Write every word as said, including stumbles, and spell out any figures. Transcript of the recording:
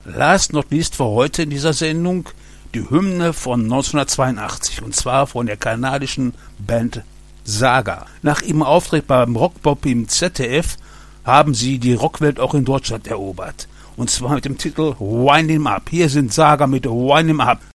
Last not least für heute in dieser Sendung die Hymne von neunzehnhundertzweiundachtzig, und zwar von der kanadischen Band Saga. Nach ihrem Auftritt beim Rockpop im Z D F haben sie die Rockwelt auch in Deutschland erobert. Und zwar mit dem Titel Wind 'em Up. Hier sind Saga mit Wind 'em Up.